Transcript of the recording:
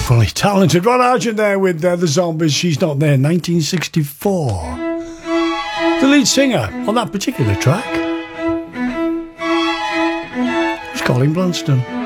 Fully talented. Ron Argent there with the Zombies. She's Not There, 1964. The lead singer on that particular track was Colin Blunstone.